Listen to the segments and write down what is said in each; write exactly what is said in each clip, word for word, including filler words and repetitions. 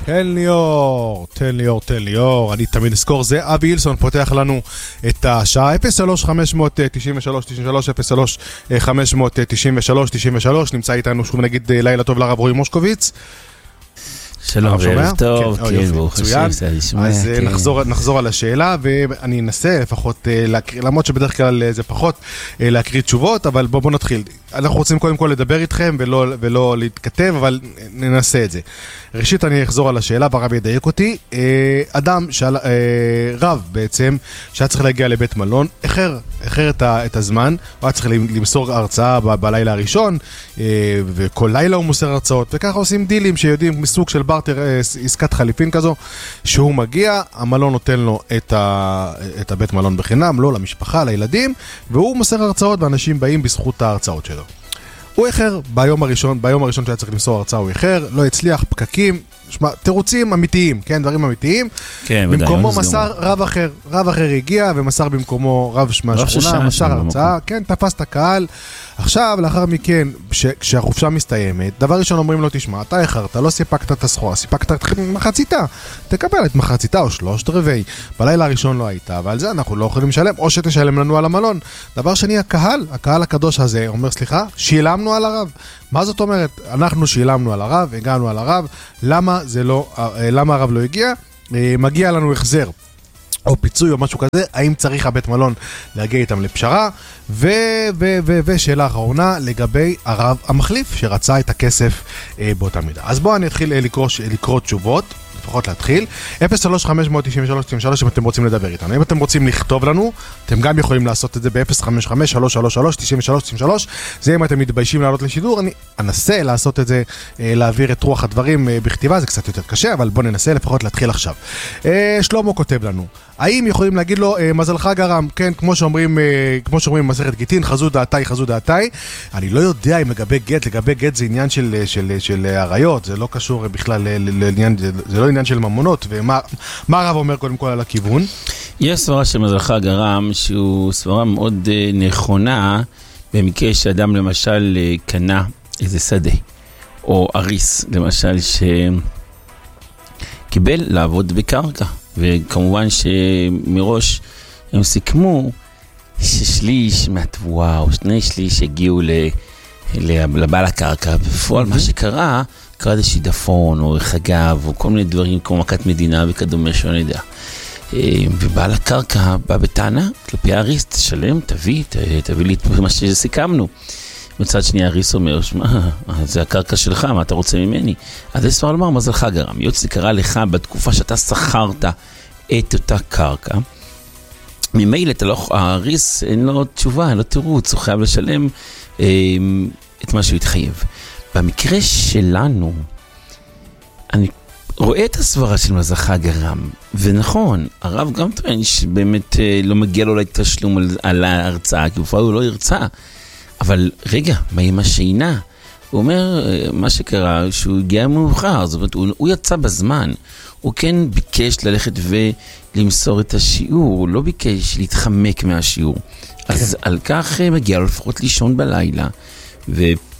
תן לי אור, תן לי אור, תן לי אור. אני תמיד אזכור, זה אבי הילסון פותח לנו את השעה אפס שלוש חמש תשע שלוש תשע שלוש אפס שלוש חמש תשע שלוש תשע שלוש. נמצא איתנו שוב נגיד לילה טוב לרב רועי מושקוביץ. שלום, ערב טוב, כן, ברוך השם, אז נחזור על השאלה, ואני אנסה לפחות, למרות שבדרך כלל זה פחות להקריא תשובות, אבל בואו נתחיל. אנחנו רוצים קודם כל לדבר איתכם ולא להתכתב, אבל ננסה את זה. ראשית אני אחזור על השאלה, והרב ידייק אותי. אדם, רב בעצם, שהיה צריך להגיע לבית מלון, אחר, אחר את הזמן, הוא היה צריך למסור הרצאה בלילה הראשון, וכל לילה הוא מוסר הרצאות, וככה עושים דילים שיודעים מסוג של ברטר, עסקת חליפין כזו, שהוא מגיע, המלון נותן לו את, ה, את הבית מלון בחינם, לא למשפחה, לילדים, והוא מוסר הרצאות, ואנשים באים בזכות ההרצאות שלו. הוא איחר ביום הראשון, ביום הראשון שהיה צריך למסור הרצאה הוא איחר, לא הצליח, פקקים, שמה, תירוצים אמיתיים, כן, דברים אמיתיים. כן, במקומו מסר רב אחר, רב אחר הגיע ומסר במקומו רב מהשכונה, מסר הרצאה, כן, תפס את הקהל. עכשיו, לאחר מכן, כשהחופשה מסתיימת, דבר ראשון אומרים לו, תשמע, אתה איחרת, לא סיפקת את הסחורה, סיפקת את מחציתה, תקבל את מחציתה או שלושת רבעי. בלילה הראשון לא הייתה, ועל זה אנחנו לא יכולים לשלם, או שתשלם לנו על המלון. דבר שני, הקהל, הקהל הקדוש הזה, אומר, סליחה, שילמנו על הרב. מה זאת אומרת? אנחנו שילמנו על הרב, הגענו על הרב, למה זה לא, למה הרב לא הגיע? מגיע לנו החזר. או פיצוי או משהו כזה, האם צריך הבית מלון להגיע איתם לפשרה, ו- ו- ו- ושאלה אחרונה לגבי הרב המחליף שרצה את הכסף אה, באותה מידה. אז בואו אני אתחיל אה, לקרוא, לקרוא תשובות, לפחות להתחיל. אפס שלוש חמש תשע שלוש תשע שלוש אם אתם רוצים לדבר איתנו. אם אתם רוצים לכתוב לנו, אתם גם יכולים לעשות את זה ב-אפס חמש חמש שלוש שלוש שלוש תשע שלוש תשע שלוש. זה אם אתם מתביישים לעלות לשידור, אני אנסה לעשות את זה, להעביר את רוח הדברים בכתיבה, זה קצת יותר קשה, אבל בואו ננסה לפחות להתחיל עכשיו. שלמה כותב לנו, האם יכולים להגיד לו, מזלך גרם, כן, כמו שאומרים, כמו שאומרים במסכת גיטין, חזו דעתיי, חזו דעתיי. אני לא יודע אם לגבי גט, לגבי גט זה עניין של, של, של עריות, זה לא קשור בכלל לעניין, זה לא עניין של ממונות, ומה מה הרב אומר קודם כל על הכיוון? יש סברה של מזלך גרם, שהוא סברה מאוד נכונה, במקרה שאדם למשל קנה איזה שדה, או אריס, למשל, שקיבל לעבוד בקרקע, וכמובן שמראש הם סיכמו ששליש מהתבואה, או שני שליש הגיעו לבעל הקרקע, בפועל מה שקרה, קרה איזה שידפון, או חגב, או כל מיני דברים כמו מכת מדינה וכדומה שאני יודע. ובעל הקרקע בא בטענה, כלפי האריס, תשלם, תביא, תביא לי מה שסיכמנו. מצד שני האריס אומר, שמה, זה הקרקע שלך, מה אתה רוצה ממני? אז זה סבר לומר, מזלך גרם. יוצא זה קרה לך בתקופה שאתה שכרת את אותה קרקע. ממילא, האריס אין לו תשובה, אין לו תירוץ, הוא חייב לשלם את מה שהוא התחייב. במקרה שלנו, אני רואה את הסברה של מזלך גרם, ונכון, הרב גם טוען שבאמת לא מגיע לו לתשלום על, על ההרצאה, כי בפועל הוא לא ירצה. אבל רגע, מה עם השינה? הוא אומר, מה שקרה, שהוא הגיע מאוחר, זאת אומרת, הוא, הוא יצא בזמן, הוא כן ביקש ללכת ולמסור את השיעור, הוא לא ביקש להתחמק מהשיעור. אז על כך מגיע לו לפחות לישון בלילה, ו...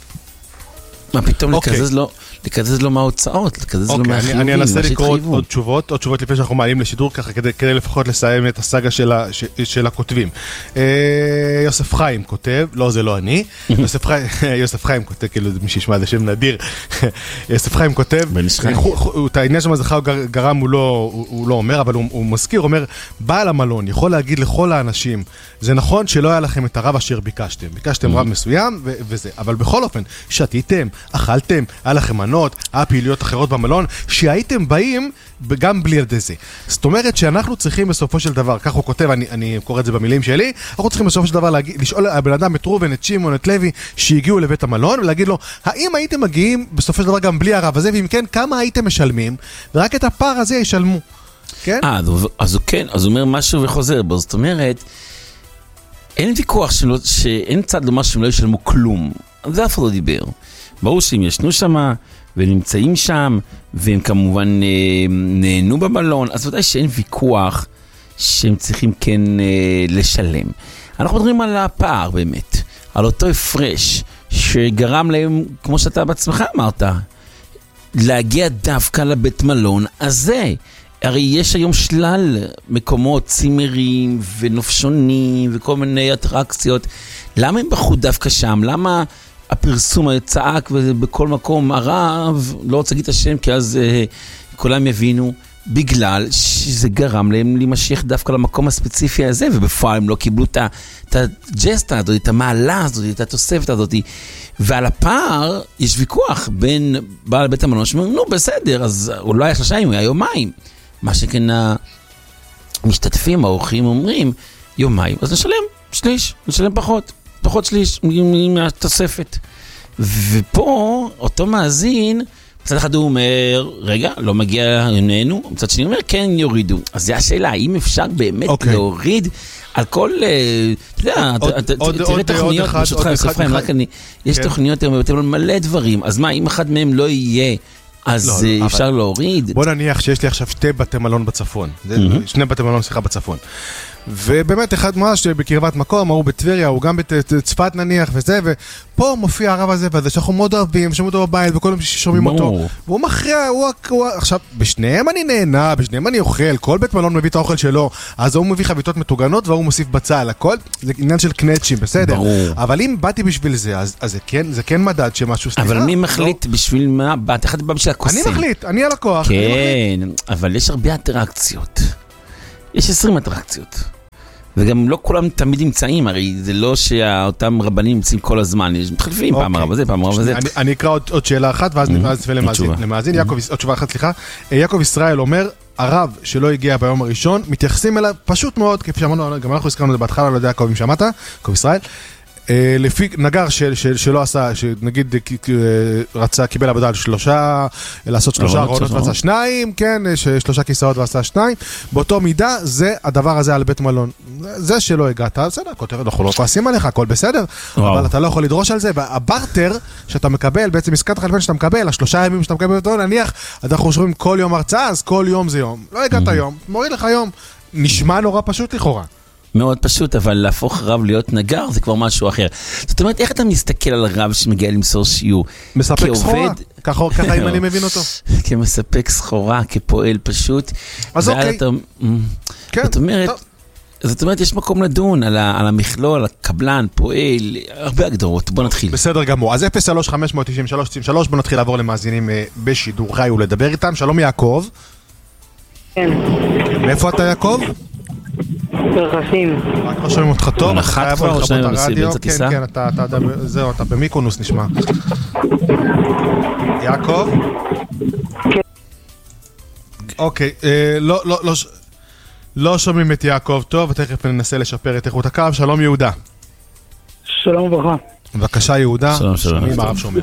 מה פתאום לקזז לו, לקזז לו מההוצאות, לקזז לו מהחיובים, אני אנסה לקרוא עוד תשובות, עוד תשובות לפני שאנחנו מעלים לשידור, ככה כדי לפחות לסיים את הסאגה של הכותבים. יוסף חיים כותב, לא זה לא אני, יוסף חיים כותב, כאילו מי שישמע זה שם נדיר, יוסף חיים כותב, את העניין שמזלך גרם הוא לא אומר, אבל הוא מזכיר, אומר, בעל המלון יכול להגיד לכל האנשים, זה נכון שלא היה לכם את הרב אשר ביקשתם, ביקשתם רב מסוים וזה, אבל בכל אופן, שתיתם, אכלתם, היה לכם מנות, היה פעילויות אחרות במלון, שהייתם באים גם בלי ידי זה. זאת אומרת שאנחנו צריכים בסופו של דבר, כך הוא כותב, אני, אני קורא את זה במילים שלי, אנחנו צריכים בסופו של דבר להגיד, לשאול הבן אדם את רובן, את שמעון, את לוי, שהגיעו לבית המלון, ולהגיד לו, האם הייתם מגיעים בסופו של דבר גם בלי הרב הזה, ואם כן, כמה הייתם משלמים, ורק את הפער הזה ישלמו. כן? אה, אז הוא כן, אז הוא אומר משהו וחוזר בו, זאת אומרת, אין ויכוח שלא, שאין צד לומר שהם לא ישלמו כלום. זה אף לא דיבר. ברור שהם ישנו שם, ונמצאים שם, והם כמובן נהנו במלון, אז ודאי שאין ויכוח שהם צריכים כן לשלם. אנחנו מדברים על הפער באמת, על אותו הפרש, שגרם להם, כמו שאתה בעצמך אמרת, להגיע דווקא לבית מלון הזה. הרי יש היום שלל מקומות, צימרים ונופשונים וכל מיני אטרקציות. למה הם בחרו דווקא שם? למה הפרסום צעק ובכל מקום הרב, לא רוצה להגיד את השם כי אז uh, כולם יבינו, בגלל שזה גרם להם להימשך דווקא למקום הספציפי הזה, ובפועל הם לא קיבלו את הג'סטה הזאת, את המעלה הזאת, את התוספת הזאת. ועל הפער יש ויכוח בין בעל בית המלון שאומרים, נו בסדר, אז הוא לא היה שלושה ימים, הוא היה יומיים. מה שכן המשתתפים, האורחים אומרים, יומיים, אז נשלם שליש, נשלם פחות, פחות שליש מהתוספת. ופה אותו מאזין, מצד אחד הוא אומר, רגע, לא מגיע עינינו, מצד שני הוא אומר, כן יורידו. אז זו השאלה, האם אפשר באמת okay. להוריד על כל, אתה יודע, תראה תוכניות, ברשותך יוסף חיים, רק אני, יש תוכניות מלא דברים, אז מה, אם אחד מהם לא יהיה, אז לא, אפשר אבל... להוריד. בוא נניח שיש לי עכשיו שתי בתי מלון בצפון. Mm-hmm. שני בתי מלון, סליחה, בצפון. ובאמת אחד ממש בקרבת מקום, הוא בטבריה, הוא גם בצפת נניח וזה, ופה מופיע הרב הזה וזה, שאנחנו מאוד אוהבים, שומעים אותו בבית, וכל יום ששומעים אותו. והוא מכריע, הוא, הוא, עכשיו, בשניהם אני נהנה, בשניהם אני אוכל, כל בית מלון מביא את האוכל שלו, אז הוא מביא חביתות מטוגנות, והוא מוסיף בצל, הכל, זה עניין של קנצ'ים, בסדר. ברור. אבל אם באתי בשביל זה, אז, אז זה, כן, זה כן מדד שמשהו סליחה. אבל מי מחליט לא? בשביל מה? באת, אחד בא בשביל הכוסים. אני מחליט, אני הלקוח. כן, אני אבל יש הרבה אטרקציות. יש עשרים אטרקציות. וגם לא כולם תמיד נמצאים, הרי זה לא שאותם רבנים נמצאים כל הזמן, יש מתחלפים פעם הרב הזה, פעם הרב הזה. אני אקרא עוד שאלה אחת, ואז נפנה למאזין. עוד תשובה אחת, סליחה. יעקב ישראל אומר, הרב שלא הגיע ביום הראשון, מתייחסים אליו פשוט מאוד, כפי שאמרנו, גם אנחנו הזכרנו את זה בהתחלה, לא יודע יעקב אם שמעת, יעקב ישראל, לפי נגר שלא עשה, שנגיד רצה, קיבל עבודה על שלושה, לעשות שלושה רעונות ועשה שניים, כן, שלושה כיסאות ועשה שניים, באותו מידה זה הדבר הזה על בית מלון. זה שלא הגעת, בסדר, אנחנו לא כועסים עליך, הכל בסדר, אבל אתה לא יכול לדרוש על זה, והברטר שאתה מקבל, בעצם עסקת החלפן שאתה מקבל, השלושה ימים שאתה מקבל אותו, נניח, אנחנו שומעים כל יום הרצאה, אז כל יום זה יום. לא הגעת יום, מוריד לך יום. נשמע נורא פשוט לכאורה. מאוד פשוט, אבל להפוך רב להיות נגר זה כבר משהו אחר. זאת אומרת, איך אתה מסתכל על רב שמגיע למסור שיעור? מספק סחורה, ככה אם אני מבין אותו. כמספק סחורה, כפועל פשוט. אז אוקיי. זאת אומרת, זאת אומרת, יש מקום לדון על המכלול, על הקבלן, פועל, הרבה הגדרות. בוא נתחיל. בסדר גמור. אז אפס שלוש חמש תשע שלוש תשע שלוש, בוא נתחיל לעבור למאזינים בשידור חי ולדבר איתם. שלום יעקב. כן. מאיפה אתה יעקב? פרחסים. רק לא שומעים אותך טוב, אתה חייב לכבות את הרדיו. כן, כן, אתה, זהו, אתה במיקונוס נשמע. יעקב? כן. אוקיי, לא, לא, לא, לא שומעים את יעקב טוב, ותכף ננסה לשפר את איכות הקו. שלום יהודה. שלום וברכה. בבקשה יהודה. שלום, שלום. שומעים הרב שומע.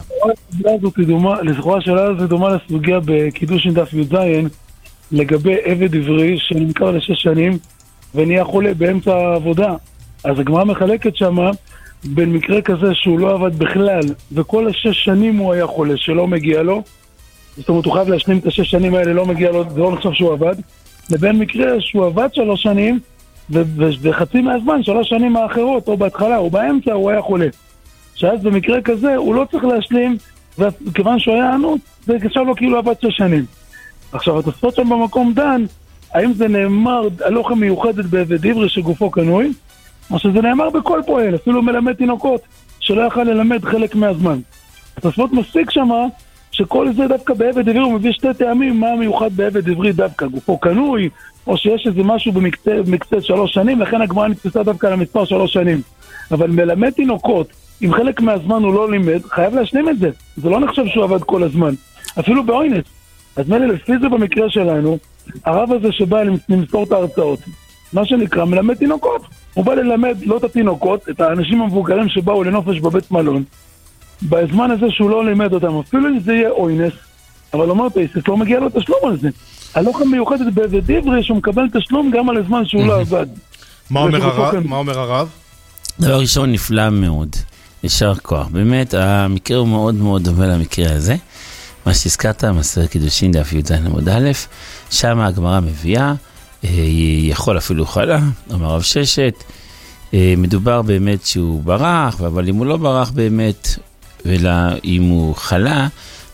לזכורה שלה זה דומה לסוגיה בקידוש דף י"ז, לגבי עבד עברי שנמכר לשש שנים, ונהיה חולה באמצע העבודה. אז הגמרא מחלקת שמה בין מקרה כזה שהוא לא עבד בכלל, וכל השש שנים הוא היה חולה, שלא מגיע לו, זאת אומרת הוא חייב להשלים את השש שנים האלה, לא מגיע לו, זה לא נחשב שהוא עבד, לבין מקרה שהוא עבד שלוש שנים, וחצי מהזמן, שלוש שנים האחרות, או בהתחלה, או באמצע, הוא היה חולה. שאז במקרה כזה הוא לא צריך להשלים, וכיוון שהוא היה ענות, זה קשב לו כאילו עבד שש שנים. עכשיו, התוספות שם במקום דן, האם זה נאמר הלוכה מיוחדת בעבד עברי שגופו קנוי, או שזה נאמר בכל פועל, אפילו מלמד תינוקות, שלא יכל ללמד חלק מהזמן. התוספות מספיק שמה, שכל זה דווקא בעבד עברי, הוא מביא שתי טעמים, מה מיוחד בעבד עברי דווקא, גופו קנוי, או שיש איזה משהו במקצה שלוש שנים, לכן הגמרא נתפסה דווקא למספר שלוש שנים. אבל מלמד תינוקות, אם חלק מהזמן הוא לא לימד, חייב להשלים את זה. זה לא נחשב שהוא עבד כל הזמן, אפילו באוינס. אז מלא לפי זה במקרה שלנו, הרב הזה שבא למסור את ההרצאות, מה שנקרא מלמד תינוקות. הוא בא ללמד לא את התינוקות, את האנשים המבוגרים שבאו לנופש בבית מלון, בזמן הזה שהוא לא לימד אותם, אפילו אם זה יהיה אוינס, אבל אומר פייסס, לא מגיע לו תשלום על זה. הלוכה מיוחדת בעבד עברי שהוא מקבל תשלום גם על הזמן שהוא לא עבד. מה אומר הרב? מה אומר הרב? דבר ראשון נפלא מאוד, ישר כוח. באמת, המקרה הוא מאוד מאוד דומה למקרה הזה. מה שהזכרת, מסר קידושין דף י"ז עמוד א', שם הגמרא מביאה, יכול אפילו חלה, אמר רב ששת, מדובר באמת שהוא ברח, אבל אם הוא לא ברח באמת, ואם הוא חלה,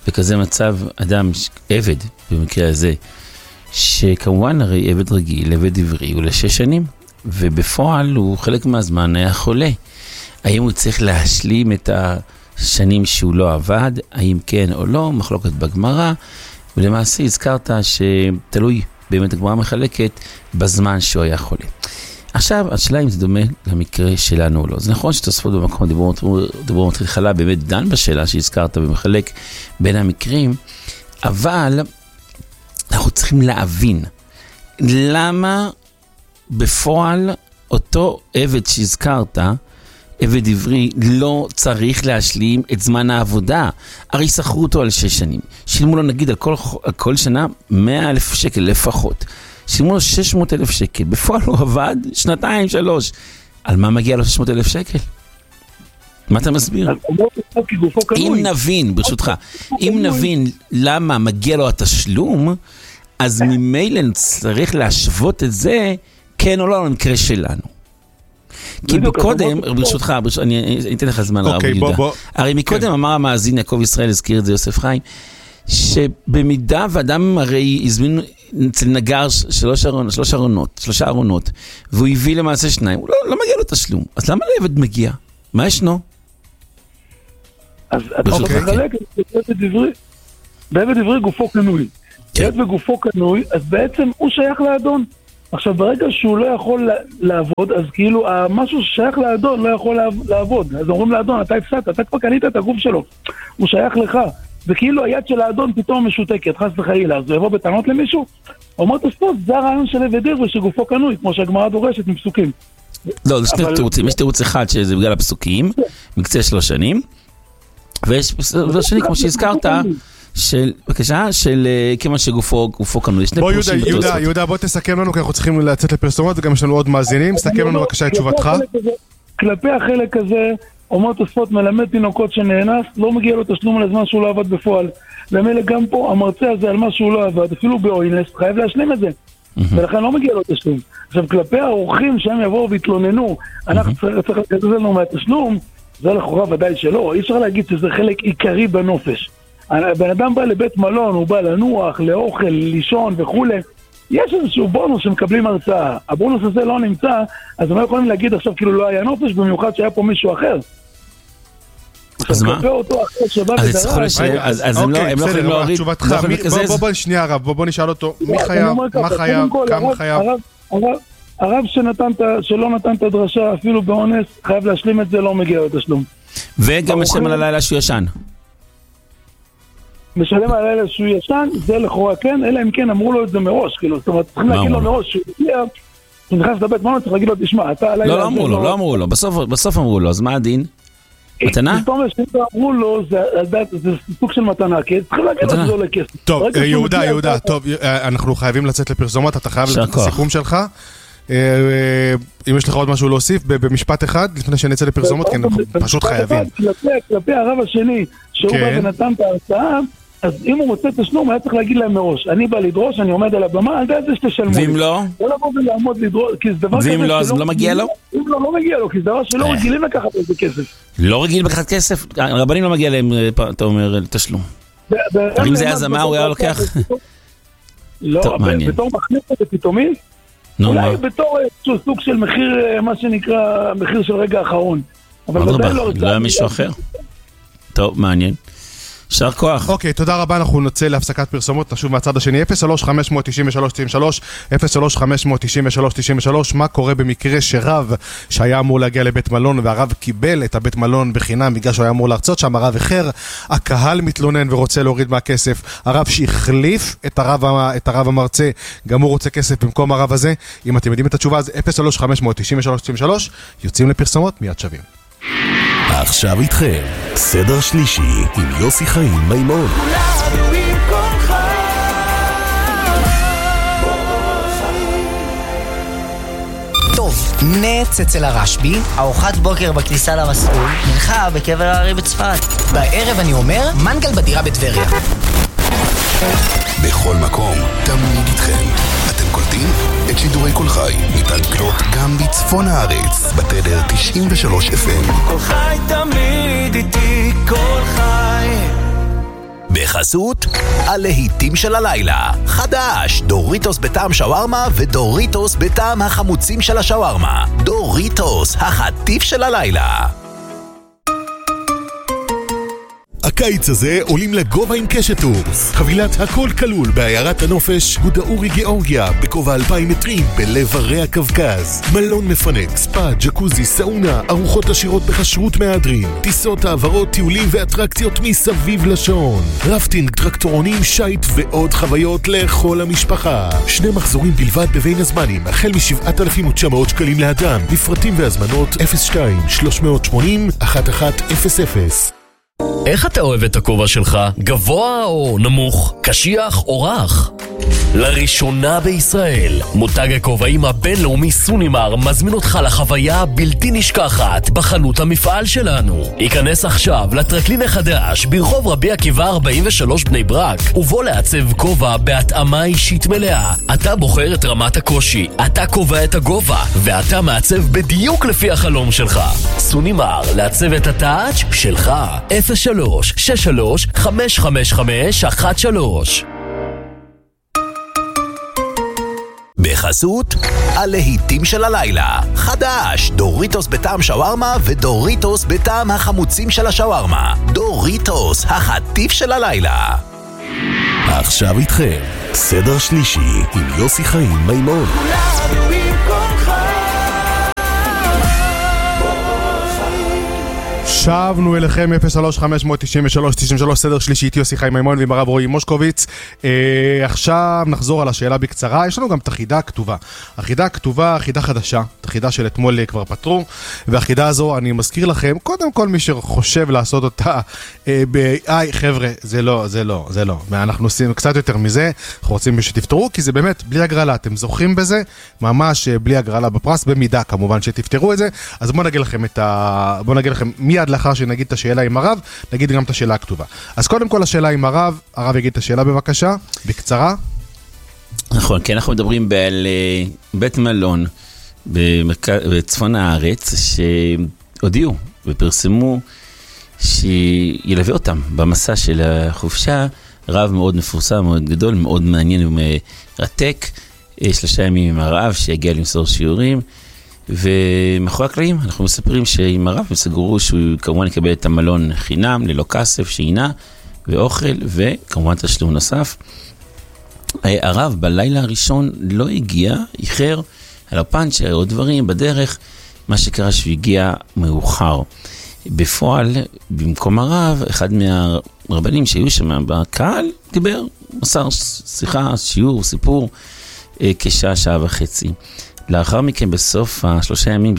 בכזה מצב אדם עבד, במקרה הזה, שכמובן הרי עבד רגיל, עבד עברי, הוא לשש שנים, ובפועל הוא חלק מהזמן היה חולה. האם הוא צריך להשלים את השנים שהוא לא עבד, האם כן או לא, מחלוקת בגמרא, ולמעשה הזכרת שתלוי באמת הגמרא מחלקת בזמן שהוא היה חולה. עכשיו, השאלה אם זה דומה למקרה שלנו או לא. זה נכון שתוספות במקום דיבור מתחיל חלה באמת דן בשאלה שהזכרת ומחלק בין המקרים, אבל אנחנו צריכים להבין למה בפועל אותו עבד שהזכרת, עבד עברי, לא צריך להשלים את זמן העבודה. הרי שכרו אותו על שש שנים. שילמו לו נגיד על כל, על כל שנה מאה אלף שקל לפחות. שילמו לו שש מאות אלף שקל. בפועל הוא עבד שנתיים, שלוש. על מה מגיע לו שש מאות אלף שקל? מה אתה מסביר? אם נבין, ברשותך, אם נבין למה מגיע לו התשלום, אז ממילא צריך להשוות את זה, כן או לא, למקרה שלנו. כי בקודם, ברשותך, אני אתן לך זמן רב יהודה. הרי מקודם אמר המאזין יעקב ישראל, הזכיר את זה יוסף חיים, שבמידה ואדם הרי הזמין אצל נגר שלוש ארונות, שלוש ארונות, שלושה ארונות, והוא הביא למעשה שניים, הוא לא מגיע לו תשלום. אז למה לעבד מגיע? מה ישנו? אז אתה מחלק בעבד עברי, בעבד עברי גופו קנוי. עבד וגופו קנוי, אז בעצם הוא שייך לאדון. עכשיו, ברגע שהוא לא יכול לעבוד, אז כאילו, משהו ששייך לאדון לא יכול לעבוד. אז אומרים לאדון, אתה הפסדת, אתה כבר קנית את הגוף שלו. הוא שייך לך. וכאילו היד של האדון פתאום משותקת, חס וחלילה. אז הוא יבוא בטענות למישהו. אומר תוספות, זה הרעיון של עבד עברי שגופו קנוי, כמו שהגמרא דורשת מפסוקים. לא, זה שני תירוצים. יש תירוץ אחד שזה בגלל הפסוקים, מקצה שלוש שנים. ויש תירוץ שני, כמו שהזכרת, של, בבקשה, של כמה שגופו קנוי. בוא יהודה, יהודה, יהודה, בוא תסכם לנו, כי אנחנו צריכים לצאת לפרסומות, וגם יש לנו עוד מאזינים. סכם לנו בבקשה את תשובתך. כלפי החלק הזה, אומר תוספות מלמד תינוקות שנאנס, לא מגיע לו תשלום על הזמן שהוא לא עבד בפועל. ומילא גם פה, המרצה הזה על מה שהוא לא עבד, אפילו באוינס, חייב להשלים את זה. ולכן לא מגיע לו תשלום. עכשיו, כלפי האורחים שהם יבואו והתלוננו, אנחנו צריך לקזז לנו מהתשלום, זה לכאורה ודאי שלא. אי אפשר להגיד שזה חלק עיקרי בנופש. הבן אדם בא לבית מלון, הוא בא לנוח, לאוכל, לישון וכו'. יש איזשהו בונוס שמקבלים הרצאה. הבונוס הזה לא נמצא, אז הם לא יכולים להגיד עכשיו כאילו לא היה נופש, במיוחד שהיה פה מישהו אחר. אז מה? אז יצטרכו לשאול, אז הם לא יכולים להוריד. בוא שנייה הרב, בוא נשאל אותו, מי חייב, מה חייב, כמה חייב? הרב שלא נתן את הדרשה, אפילו באונס, חייב להשלים את זה, לא מגיע לתשלום. וגם משלם על הלילה שהוא ישן. משלם על הלילה שהוא ישן, זה לכאורה כן, אלא אם כן אמרו לו את זה מראש, כאילו, זאת אומרת, צריכים להגיד לו מראש, שהוא יגיע, הוא נכנס לבית מלון, צריך להגיד לו, תשמע, אתה הלילה... לא, לא אמרו לו, לא אמרו לו, בסוף אמרו לו, אז מה הדין? מתנה? זאת אומרת, שאם אמרו לו, זה סוג של מתנה, כי צריכים להגיד לו שזה עולה כסף. טוב, יהודה, יהודה, טוב, אנחנו חייבים לצאת לפרסומות, אתה חייב לתת את הסיכום שלך. אם יש לך עוד משהו להוסיף, במשפט אחד, לפני שנצא לפרסומות, כי אנחנו פשוט חייבים. כלפי הרב השני, שהוא בא ונתן את ההרצאה, אז אם הוא מוצא תשלום, היה צריך להגיד להם מראש. אני בא לדרוש, אני עומד על הבמה, על זה שתשלמו. ואם לא? לא לבוא ולעמוד לדרוש, כי זה דבר כזה... ואם לא, אז לא מגיע לו? אם לא, לא מגיע לו, כי זה דבר שלא רגילים לקחת איזה כסף. לא רגילים לקחת כסף? הרבנים לא מגיע להם, אתה אומר, תשלום. אם זה היה זמה, הוא היה לוקח... לא, בתור מחליף את פתאומי, אולי בתור סוג של מחיר, מה שנקרא, מחיר של רגע האחרון. אבל לא היה מישהו אחר. טוב, מעניין. שער כוח. אוקיי, תודה רבה, אנחנו נצא להפסקת פרסומות, נשוב מהצד השני, אפס שלוש חמש תשע שלוש תשע שלוש, אפס שלוש חמש תשע שלוש תשע שלוש, מה קורה במקרה שרב שהיה אמור להגיע לבית מלון, והרב קיבל את הבית מלון בחינם, בגלל שהוא היה אמור להרצות שם, הרב אחר, הקהל מתלונן ורוצה להוריד מהכסף, הרב שהחליף את הרב, את הרב המרצה, גם הוא רוצה כסף במקום הרב הזה, אם אתם יודעים את התשובה, אז אפס שלוש חמש תשע שלוש תשע שלוש, יוצאים לפרסומות, מיד שווים. עכשיו איתכם, סדר שלישי עם יוסי חיים מימון. טוב, נץ אצל הרשב"י, ארוחת בוקר בכניסה למסעול, מנחה בקבר הארי בצפת. בערב אני אומר, מנגל בדירה בטבריה. בכל מקום, תמיד איתכם. אתם קולטים? את שידורי כל חי ניתן לקלוט גם בצפון הארץ, בתדר תשעים ושלוש אף אם. כל חי תמיד איתי, כל חי. בחסות הלהיטים של הלילה. חדש, דוריטוס בטעם שווארמה ודוריטוס בטעם החמוצים של השווארמה. דוריטוס, החטיף של הלילה. הקיץ הזה עולים לגובה עם קשת טורס. חבילת הכל כלול בעיירת הנופש גודאורי גיאורגיה בגובה אלפיים מטרים בלב הרי הקווקז. מלון מפנק, ספא, ג'קוזי, סאונה, ארוחות עשירות בכשרות מהדרין, טיסות, העברות, טיולים ואטרקציות מסביב לשעון, רפטינג, טרקטורונים, שייט ועוד חוויות לכל המשפחה. שני מחזורים בלבד בבין הזמנים, החל מ-שבעת אלפים ותשע מאות שקלים לאדם. לפרטים והזמנות אפס שתיים שלוש שמונים אחת אחת אפס אפס. איך אתה אוהב את הכובע שלך? גבוה או נמוך? קשיח או רך? לראשונה בישראל, מותג הכובעים הבינלאומי סונימר מזמין אותך לחוויה בלתי נשכחת בחנות המפעל שלנו. היכנס עכשיו לטרקלין החדש ברחוב רבי עקיבא ארבעים ושלוש בני ברק, ובוא לעצב כובע בהתאמה אישית מלאה. אתה בוחר את רמת הקושי, אתה קובע את הגובה, ואתה מעצב בדיוק לפי החלום שלך. סונימר, לעצב את הטאץ' שלך. אפס שלוש שש שלוש חמש חמש חמש אחת שלוש. בחסות הלהיטים של הלילה. חדש, דוריטוס בטעם שווארמה ודוריטוס בטעם החמוצים של השווארמה. דוריטוס, החטיף של הלילה. עכשיו איתכם סדר שלישי עם יוסי חיים מימון. שבנו אליכם אפס שלוש חמש תשע שלוש תשע שלוש, סדר שלישית, יוסי חיים מימון ועם הרב רועי מושקוביץ. אה, עכשיו נחזור על השאלה בקצרה. יש לנו גם את החידה הכתובה. החידה הכתובה, חידה חדשה, החידה של אתמול כבר פתרו, והחידה הזו אני מזכיר לכם, קודם כל מי שחושב לעשות אותה אה, ב-איי, חבר'ה, זה לא, זה לא, זה לא. ואנחנו עושים קצת יותר מזה, אנחנו רוצים שתפתרו, כי זה באמת בלי הגרלה, אתם זוכים בזה, ממש בלי הגרלה בפרס, במידה כמובן שתפתרו את זה. אז בואו נגיד לכם את ה... בואו נגיד לכם מיד לאחר שנגיד את השאלה עם הרב, נגיד גם את השאלה הכתובה. אז קודם כל השאלה עם הרב, הרב יגיד את השאלה בבקשה, בקצרה. נכון, כי אנחנו מדברים על בית מלון בצפון הארץ, שהודיעו ופרסמו שילווה אותם במסע של החופשה, רב מאוד מפורסם, מאוד גדול, מאוד מעניין ומרתק, שלושה ימים עם הרב שיגיע למסור שיעורים, ומאחורי הקלעים אנחנו מספרים שעם הרב הם סגרו שהוא כמובן יקבל את המלון חינם, ללא כסף, שינה ואוכל וכמובן תשלום נוסף. הרב בלילה הראשון לא הגיע, איחר על הפאנצ'ר או דברים בדרך, מה שקרה שהוא הגיע מאוחר. בפועל, במקום הרב, אחד מהרבנים שהיו שם בקהל דיבר, מסר שיחה, שיעור, סיפור, כשעה, שעה וחצי. לאחר מכן, בסוף השלושה ימים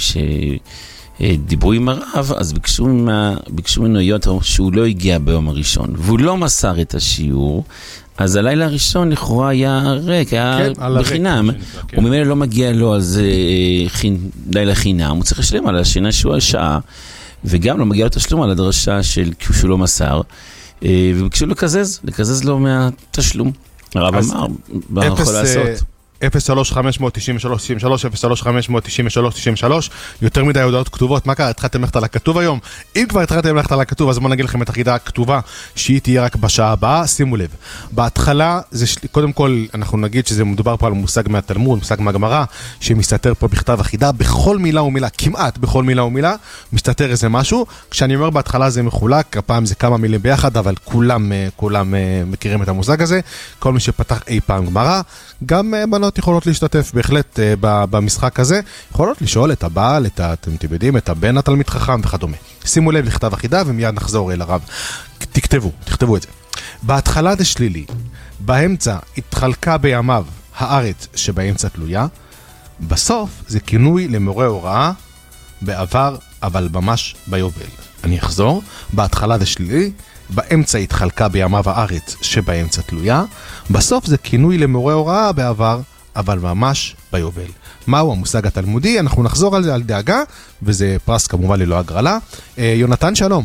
שדיברו עם הרב, אז ביקשו ממנו יוטו שהוא לא הגיע ביום הראשון, והוא לא מסר את השיעור, אז הלילה הראשון לכאורה היה ריק, היה בחינם, וממילא לא מגיע לו על זה לילה חינם, הוא צריך לשלם על השינה שהוא השעה, וגם לא מגיע לו תשלום על הדרשה של שהוא לא מסר, וביקשו לקזז, לקזז לו מהתשלום. הרב אמר, מה יכול לעשות? אפס שלוש חמש תשע שלוש תשע שלוש, אפס שלוש חמש תשע שלוש תשע שלוש, יותר מדי הודעות כתובות. מה קרה? התחלתם ללכת על הכתוב היום? אם כבר התחלתם ללכת על הכתוב, אז בואו נגיד לכם את החידה הכתובה, שהיא תהיה רק בשעה הבאה. שימו לב, בהתחלה, זה, קודם כל, אנחנו נגיד שזה מדובר פה על מושג מהתלמוד, מושג מהגמרא, שמסתתר פה בכתב החידה, בכל מילה ומילה, כמעט בכל מילה ומילה, מסתתר איזה משהו. כשאני אומר בהתחלה זה מחולק, הפעם זה כמה מילים ביחד, אבל כולם, כולם מכירים את המושג הזה. כל מי שפתח אי פעם גמרא, גם בנות יכולות להשתתף בהחלט uh, במשחק הזה, יכולות לשאול את הבעל, את ה, אתם יודעים, את הבן התלמיד חכם וכדומה. שימו לב לכתב החידה ומיד נחזור אל הרב. תכתבו, תכתבו את זה. בהתחלה זה שלילי, באמצע התחלקה בימיו הארץ שבאמצע תלויה, בסוף זה כינוי למורה הוראה בעבר, אבל ממש ביובל. אני אחזור, בהתחלה זה שלילי, באמצע התחלקה בימיו הארץ שבאמצע תלויה, בסוף זה כינוי למורה הוראה בעבר, אבל ממש ביובל. מהו המושג התלמודי? אנחנו נחזור על זה על דאגה, וזה פרס כמובן ללא הגרלה. אה, יונתן, שלום.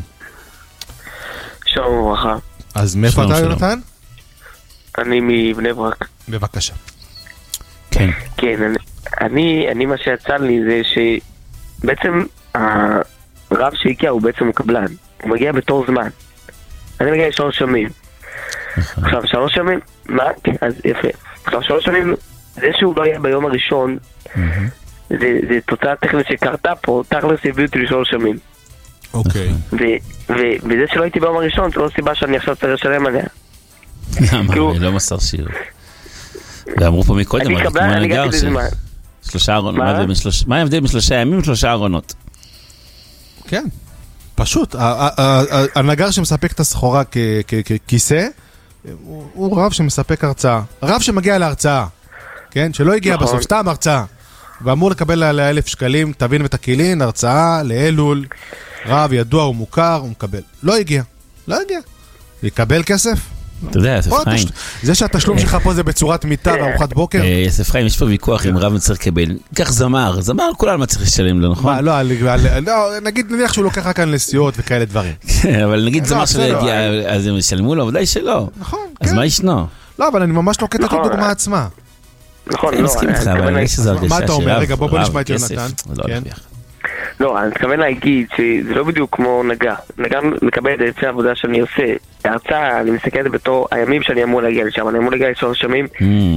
שלום וברכה. אז מאיפה אתה, יונתן? אני מבני ברק. בבקשה. כן. כן, אני, אני, אני מה שיצא לי זה שבעצם הרב שהגיע הוא בעצם קבלן. הוא מגיע בתור זמן. אני מגיע שלוש ימים. עכשיו, שלוש ימים, מה? אז יפה. עכשיו, שלוש ימים, זה שהוא לא היה ביום הראשון, זה תוצאה טכנית שקרתה פה, תכלס הביאו אותי לשלוש ימים. אוקיי. וזה שלא הייתי ביום הראשון, זה לא סיבה שאני עכשיו צריך לשלם עליה. למה? אני לא מסר שיר. ואמרו פה מקודם, אבל כמו הנגר שלושה ארונות. מה ההבדל בין שלושה ימים ושלושה ארונות? כן, פשוט. הנגר שמספק את הסחורה ככיסא, הוא רב שמספק הרצאה. רב שמגיע להרצאה, כן? שלא הגיע בסוף, סתם הרצאה. ואמור לקבל עליה אלף שקלים, תבין ותקילין, הרצאה, לאלול, רב ידוע ומוכר, הוא מקבל. לא הגיע, לא הגיע. יקבל כסף? אתה יודע, יוסף חיים. זה שהתשלום שלך פה זה בצורת מיטה וארוחת בוקר? יוסף חיים, יש פה ויכוח עם רב מצריך לקבל. כך זמר, זמר כולם מה צריך לשלם לו, נכון? לא, נגיד נניח שהוא לוקח כאן לסיעות וכאלה דברים. כן, אבל נגיד זמר שלא יגיע, אז הם ישלמו לו, ודאי שלא. נכון, אז מה ישנו? לא, אבל אני ממש לוקט את הדוגמה עצמה. נכון, לא. אני מסכים איתך, אבל יש איזו הרגשה מה אתה אומר? רגע, בוא נשמע את יונתן. לא, אני מתכוון להגיד שזה לא בדיוק כמו נגע. נגע מקבל את עצי העבודה שאני עושה. ההרצאה, אני מסתכל את זה בתור הימים שאני אמור להגיע לשם. אני אמור להגיע לשלוש ימים.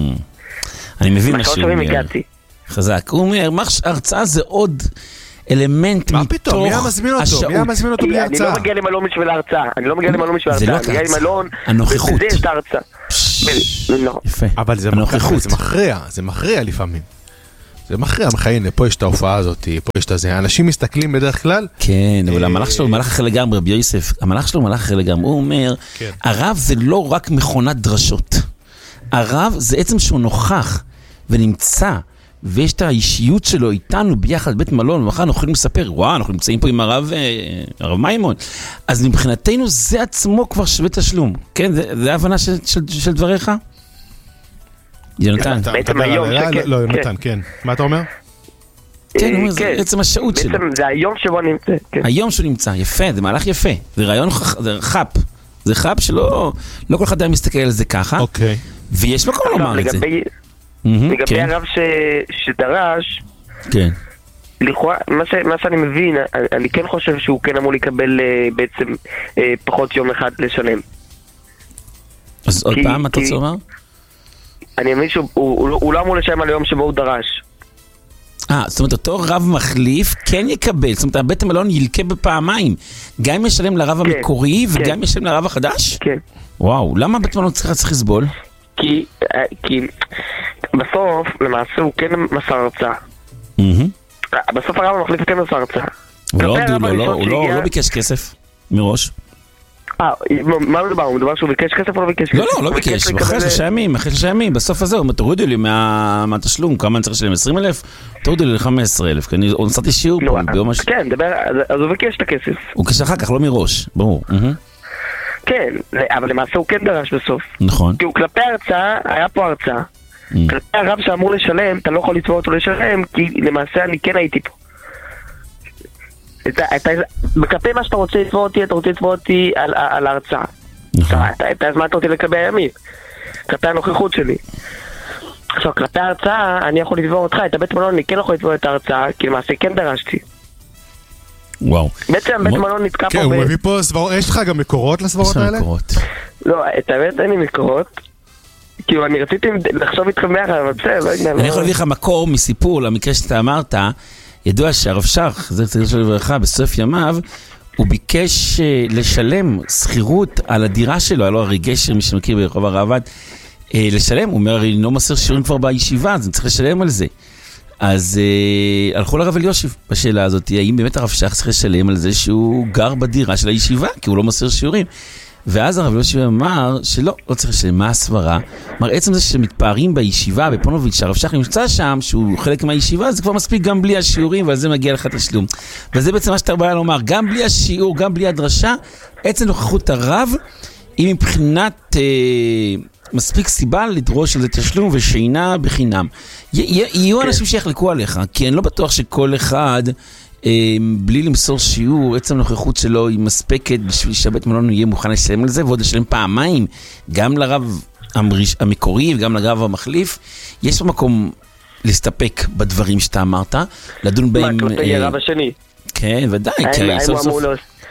אני מבין מה שהוא אומר. הגעתי. חזק. הוא אומר, הרצאה זה עוד אלמנט מתוך השעות. מה פתאום? מי היה מזמין אותו? מי היה מזמין אותו בלי הרצאה? אני לא מגיע למלון בשביל ההרצאה. אני לא מגיע למלון בשביל ההרצאה. אני מגיע למלון, הנוכחות. וזה יש את ההרצאה. יפה. אבל זה מכריע, זה מכריע לפעמים. זה מכריע, הנה, פה יש את ההופעה הזאת, פה יש את זה. אנשים מסתכלים בדרך כלל. כן, אבל המלאך שלו הוא מלאך אחר לגמרי, רבי יוסף. המלאך שלו הוא מלאך אחר לגמרי. הוא אומר, הרב זה לא רק מכונת דרשות. הרב זה עצם שהוא נוכח ונמצא, ויש את האישיות שלו איתנו ביחד בית מלון, ומחר אנחנו יכולים לספר, וואו, אנחנו נמצאים פה עם הרב, הרב מימון. אז מבחינתנו זה עצמו כבר שווה תשלום. כן, זה ההבנה של, של, של דבריך? יונתן. בעצם היום שכן. לא, יונתן, כן. מה אתה אומר? כן, הוא אומר, זה בעצם השעות שלו. בעצם זה היום שבו נמצא. היום שהוא נמצא, יפה, זה מהלך יפה. זה רעיון, זה חאפ. זה חאפ שלא, לא כל אחד היה מסתכל על זה ככה. אוקיי. ויש מקום לומר את זה. לגבי הרב שדרש, כן. לכאורה, מה שאני מבין, אני כן חושב שהוא כן אמור לקבל בעצם פחות יום אחד לשלם. אז עוד פעם, מה אתה רוצה לומר? אני מבין שהוא לא אמור לשלם על היום שבו הוא דרש. אה, זאת אומרת, אותו רב מחליף כן יקבל, זאת אומרת, בית המלון ילקה בפעמיים, גם אם ישלם לרב המקורי וגם ישלם לרב החדש? כן. וואו, למה בית המלון צריך לסבול? כי, כי בסוף, למעשה, הוא כן מסר הרצאה. בסוף הרב המחליף כן מסר הרצאה. הוא לא ביקש כסף מראש. אה, מה מדובר? הוא מדובר שהוא ביקש כסף או לא ביקש כסף? לא, לא, לא ביקש, הוא אחרי שלושה ימים, אחרי שלושה ימים, בסוף הזה, הוא תורידו לי מהתשלום, כמה אני צריך לשלם? עשרים אלף? תורידו לי ל-חמישה עשר אלף, כי אני נסעתי שיעור פה, ביום הש... כן, אז הוא ביקש את הכסף. הוא ביקש אחר כך, לא מראש, ברור. כן, אבל למעשה הוא כן דרש בסוף. נכון. כי הוא כלפי הרצאה, היה פה הרצאה. כלפי הרב שאמור לשלם, אתה לא יכול לתבוע אותו לשלם, כי למעשה אני כן הייתי פה. בכלפי מה שאתה רוצה לתבוע אותי, אתה רוצה לתבוע אותי על ההרצאה. אתה הזמנת אותי לקבל הימים. כלפי הנוכחות שלי. עכשיו, כלפי ההרצאה, אני יכול לתבוע אותך, את הבית מלון, אני כן יכול לתבוע את ההרצאה, כי למעשה כן דרשתי. וואו. בעצם בית מלון נתקע פה... כן, הוא מביא פה סברות, יש לך גם מקורות לסברות האלה? יש לך מקורות. לא, את האמת אין לי מקורות. כאילו, אני רציתי לחשוב איתכם ביחד, אבל בסדר, לא יודע. אני יכול להביא לך מקור מסיפור למקרה שאתה אמרת, ידוע שהרב שך, זה צריך לשאול לברכה, בסוף ימיו, הוא ביקש לשלם שכירות על הדירה שלו, היה לו הרי גשר, מי שמכיר ברחוב הרעב"ד, לשלם, הוא אומר, אני לא מסר שיעורים כבר בישיבה, אז אני צריך לשלם על זה. אז הלכו לרב אליושיב בשאלה הזאת, האם באמת הרב שך צריך לשלם על זה שהוא גר בדירה של הישיבה, כי הוא לא מסר שיעורים. ואז הרב אליושיב אמר שלא, לא צריך לשלם, מה הסברה? אמר, עצם זה שמתפארים בישיבה, בפונוביץ', שהרב שך נמצא שם, שהוא חלק מהישיבה, זה כבר מספיק גם בלי השיעורים, ועל זה מגיע לך תשלום. וזה בעצם מה שאתה בא לומר, גם בלי השיעור, גם בלי הדרשה, עצם נוכחות הרב, היא מבחינת אה, מספיק סיבה לדרוש על זה תשלום ושינה בחינם. י- י- יהיו אנשים שיחלקו עליך, כי אני לא בטוח שכל אחד... בלי למסור שיעור, עצם הנוכחות שלו היא מספקת בשביל שהבית מלון יהיה מוכן לשלם על זה, ועוד לשלם פעמיים, גם לרב המקורי וגם לרב המחליף. יש במקום להסתפק בדברים שאתה אמרת, לדון בהם... מה, כלפי הרב השני? כן, ודאי.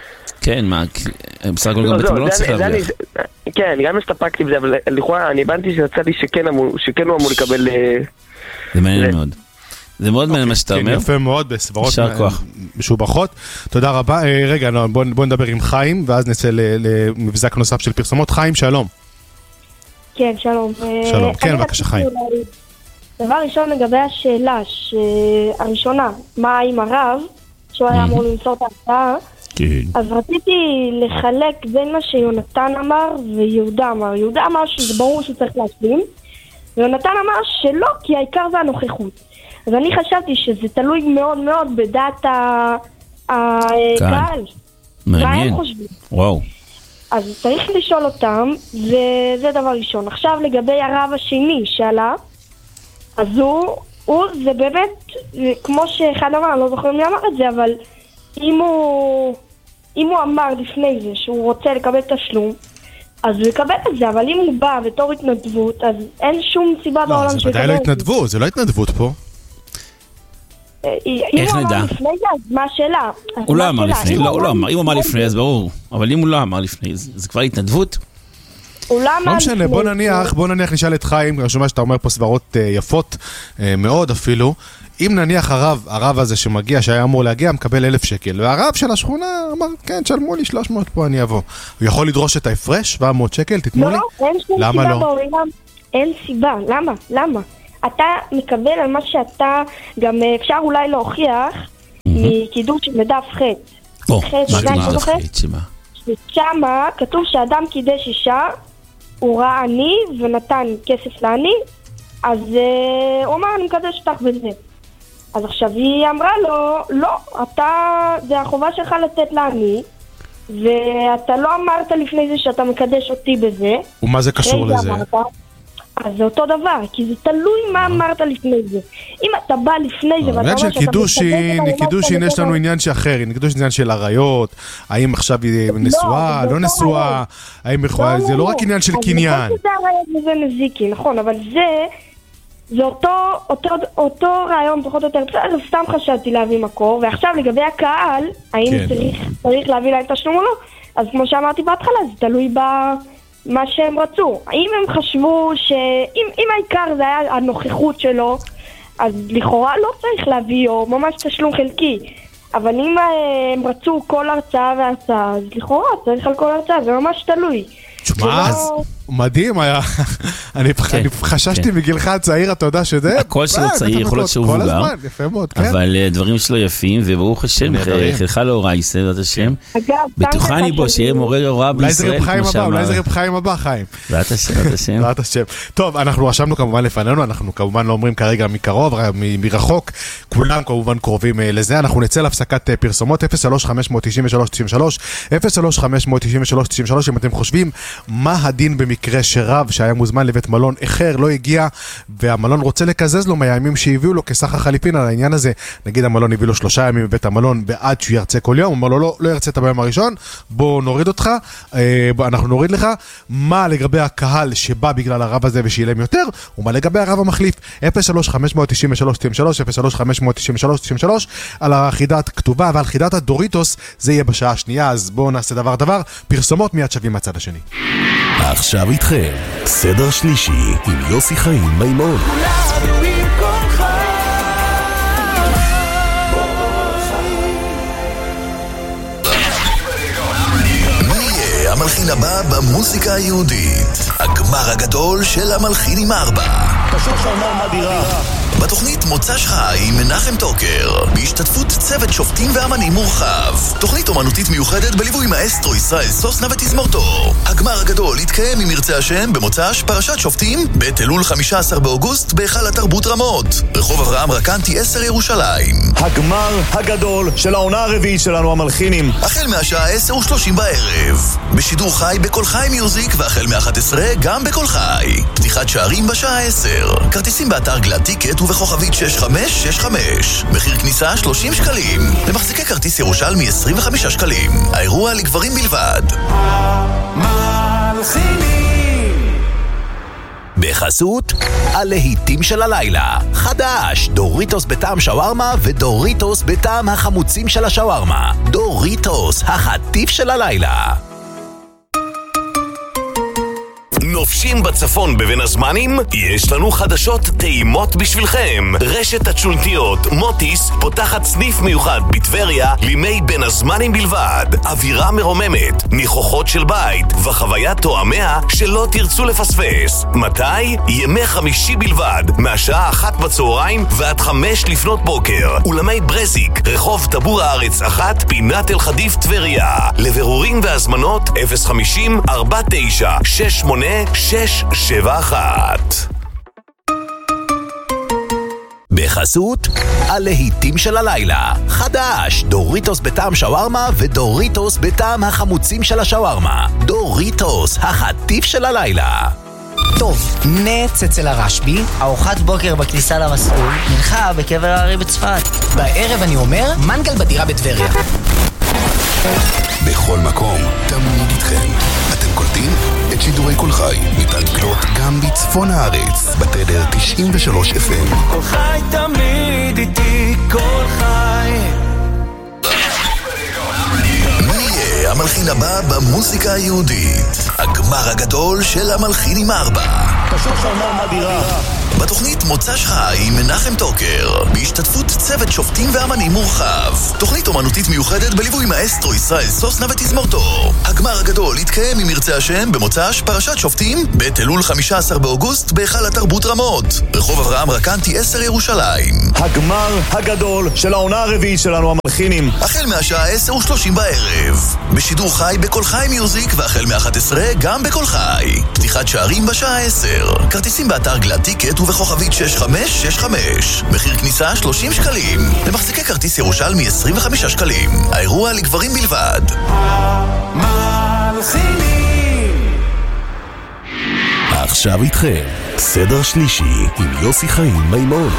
כן, מה, בסך הכל גם אתם לא צריך להרוויח. כן, גם הסתפקתי בזה, אבל לכאורה אני הבנתי שיצא לי שכן הוא אמור לקבל... זה מעניין מאוד. זה מאוד מעניין מה שאתה אומר. יפה מאוד, בסברות משובחות. תודה רבה. רגע, בוא נדבר עם חיים, ואז נצא למבזק נוסף של פרסומות. חיים, שלום. כן, שלום. שלום, כן, בבקשה חיים. דבר ראשון לגבי השאלה הראשונה, מה עם הרב, שהוא היה אמור למסור את ההצעה, אז רציתי לחלק בין מה שיונתן אמר ויהודה אמר. יהודה אמר שזה ברור שצריך להשלים, ויונתן אמר שלא, כי העיקר זה הנוכחות. אז אני חשבתי שזה תלוי מאוד מאוד בדעת הקהל. מה הם חושבים? וואו. אז צריך לשאול אותם, וזה דבר ראשון. עכשיו לגבי הרב השני שעלה, אז הוא, הוא זה באמת, כמו שאחד אמר, אני לא זוכר מי אמר את זה, אבל אם הוא, אם הוא אמר לפני זה שהוא רוצה לקבל תשלום, אז הוא יקבל את זה, אבל אם הוא בא בתור התנדבות, אז אין שום סיבה בעולם לא, זה ודאי לא התנדבות, זה לא התנדבות פה. איך נדע? מה השאלה? הוא לא אמר לפני, הוא לא אמר, אם הוא אמר לפני אז ברור, אבל אם הוא לא אמר לפני, זה כבר התנדבות? לא משנה, בוא נניח, בוא נניח נשאל את חיים, אני שומע שאתה אומר פה סברות יפות מאוד אפילו, אם נניח הרב, הרב הזה שמגיע, שהיה אמור להגיע, מקבל אלף שקל, והרב של השכונה אמר, כן, תשלמו לי שלוש מאות פה, אני אבוא. הוא יכול לדרוש את ההפרש, שבע מאות שקל, תתנו לי? לא, אין שום סיבה בעולם, אין סיבה, למה? למה? אתה מקבל על מה שאתה, גם אפשר אולי להוכיח, מקידוש של מדף ח'. או, מה זה מדף ח'? שמה? שמה כתוב שאדם קידש אישה, הוא ראה עני ונתן כסף לעני, אז הוא אמר, אני מקדש אותך בזה. אז עכשיו היא אמרה לו, לא, אתה, זה החובה שלך לתת לעני, ואתה לא אמרת לפני זה שאתה מקדש אותי בזה. ומה זה קשור לזה? אז זה אותו דבר, כי זה תלוי מה אמרת לפני זה. אם אתה בא לפני זה ואתה אומר שאתה קידושין, קידושין יש לנו עניין שאחר, קידושין עניין של עריות, האם עכשיו היא נשואה, לא נשואה, האם יכולה, זה לא רק עניין של קניין. זה הרעיון וזה נזיקי, נכון, אבל זה, זה אותו רעיון פחות או יותר, בסדר, סתם חשבתי להביא מקור, ועכשיו לגבי הקהל, האם צריך להביא להם תשלום או לא, אז כמו שאמרתי בהתחלה, זה תלוי ב... מה שהם רצו. האם הם חשבו שאם אם העיקר זה היה הנוכחות שלו, אז לכאורה לא צריך להביא או ממש תשלום חלקי. אבל אם הם רצו כל הרצאה והרצאה, אז לכאורה צריך על כל הרצאה, זה ממש תלוי. תשמע, מדהים היה. אני חששתי מגילך הצעיר, אתה יודע שזה... הקול שלו צעיר, יכול להיות שהוא מבוגר. אבל דברים שלו יפים, וברוך השם, חלך לאורה יסד, את השם. בטוחני בו, שיהיה מורה הוראה בישראל. אולי זה רב חיים הבא, חיים. ואת השם, ואת השם. ואת השם. טוב, אנחנו רשמנו כמובן לפנינו, אנחנו כמובן לא אומרים כרגע מקרוב, מרחוק, כולם כמובן קרובים לזה. אנחנו נצא להפסקת פרסומות, אפס שלוש חמש תשע שלוש תשע שלוש, אפס שלוש חמש תשע שלוש תשע שלוש, אם אתם חושבים מה הדין במקרה שרב שהיה מוזמן לבית מלון אחר לא הגיע והמלון רוצה לקזז לו מהימים שהביאו לו כסך החליפין על העניין הזה. נגיד המלון הביא לו שלושה ימים בבית המלון בעד שהוא ירצה כל יום, הוא אומר לו לא, לא ירצה את ביום הראשון, בוא נוריד אותך, בוא, אנחנו נוריד לך. מה לגבי הקהל שבא בגלל הרב הזה ושילם יותר, ומה לגבי הרב המחליף? אפס שלוש חמש תשע שלוש תשע שלוש, אפס שלוש חמש תשע שלוש תשע שלוש. על החידת כתובה ועל חידת הדוריטוס זה יהיה בשעה השנייה, אז בואו נעשה דבר דבר, פרסומות מיד שווים מהצד השני. עכשיו איתכם, סדר שלישי עם יוסי חיים מימון. מי יהיה המלחין הבא במוזיקה היהודית? הגמר הגדול של המלחין עם ארבע. פשוט שעונה מדירה. בתוכנית מוצא שחי עם מנחם טוקר, בהשתתפות צוות שופטים ואמנים מורחב. תוכנית אומנותית מיוחדת בליווי מאסטרו ישראל סוסנה ותזמורתו. הגמר הגדול יתקיים עם ירצה השם במוצ"ש פרשת שופטים בתלול חמישה עשר באוגוסט בהיכל התרבות רמות, רחוב אברהם רקנטי עשר ירושלים. הגמר הגדול של העונה הרביעית שלנו המלחינים, החל מהשעה עשר ושלושים בערב, בשידור חי בכל חי מיוזיק, והחל מ-אחת עשרה גם בכל חי. פתיחת שערים בשעה עשר. כרטיסים באתר גלד טיקט ובכוכבית שש חמש שש חמש. מחיר כניסה שלושים שקלים. למחזיקי כרטיס ירושלמי עשרים וחמישה שקלים. האירוע לגברים בלבד. המלחינים. בחסות הלהיטים של הלילה. חדש, דוריטוס בטעם שווארמה ודוריטוס בטעם החמוצים של השווארמה. דוריטוס, החטיף של הלילה. נופשים בצפון בבין הזמנים? יש לנו חדשות טעימות בשבילכם. רשת הצ'ולנטיות מוטיס פותחת סניף מיוחד בטבריה לימי בין הזמנים בלבד. אווירה מרוממת, ניחוחות של בית וחוויה תואמיה שלא תרצו לפספס. מתי? ימי חמישי בלבד, מהשעה אחת בצהריים ועד חמש לפנות בוקר. אולמי ברזיק, רחוב טבור הארץ אחת, פינת אל חדיף טבריה. לבירורים והזמנות אפס חמישים ארבע תשע שש שמונה שש שבע אחת. בחסות הלהיטים של הלילה. חדש, דוריטוס בטעם שווארמה ודוריטוס בטעם החמוצים של השווארמה. דוריטוס, החטיף של הלילה. טוב, נץ אצל הרשב"י, ארוחת בוקר בכניסה למסלול, מנחה בקבר הארי בצפת. בערב אני אומר, מנגל בדירה בטבריה. בכל מקום, תמיד איתכם. אתם קולטים את שידורי כל חי. ניתן לקלוט גם בצפון הארץ, בתדר תשעים ושלוש אף אם. כל חי תמיד איתי, כל חי. מי יהיה המלחין הבא במוזיקה היהודית? הגמר הגדול של המלחינים ארבע. פשוט שומר מדירה. בתוכנית מוצ"ש חי עם מנחם טוקר, בהשתתפות צוות שופטים ואמנים מורחב. תוכנית אומנותית מיוחדת בליווי מאסטרו ישראל סוסנה ותזמורתו. הגמר הגדול יתקיים אם ירצה השם במוצ"ש פרשת שופטים בתלול חמישה עשר באוגוסט בהיכל התרבות רמות, רחוב אברהם רקנטי עשר ירושלים. הגמר הגדול של העונה הרביעית שלנו המלחינים, החל מהשעה עשר ושלושים בערב, בשידור חי בכל חי מיוזיק, והחל מ-אחת עשרה גם בכל חי. פתיחת שערים בשעה עשר. כרטיסים באתר גלד טיקט ובכוכבית שש חמש שש חמש. מחיר כניסה שלושים שקלים. למחזיקי כרטיס ירושלמי עשרים וחמישה שקלים. האירוע לגברים בלבד. המלחינים. עכשיו איתכם, סדר שלישי עם יוסי חיים מימון.